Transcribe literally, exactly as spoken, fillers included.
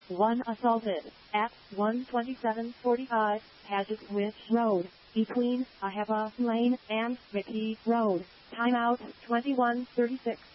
One assaulted at one twenty-seven forty-five Padgett Road, between Ahava Lane and Vicky Road. Timeout twenty-one thirty-six.